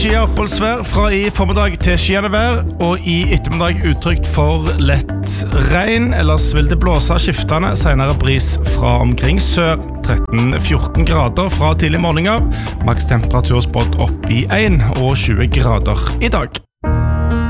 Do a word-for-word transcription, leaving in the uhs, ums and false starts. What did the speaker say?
Skyet oppholdsvær fra i formiddag til skyende vær, og i ettermiddag utrygt for lett regn. Ellers vil det blåse skiftende, senere bris fra omkring sør, tretten til fjorten grader fra tidlig morgen av. Maks temperatur spådd opp i en og tjue grader i dag.